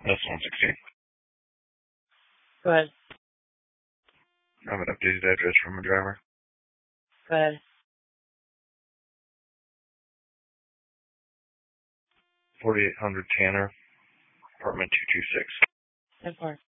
That's 116. Go ahead. I have an updated address from a driver. Go ahead. 4800 Tanner, apartment 226. 10-4.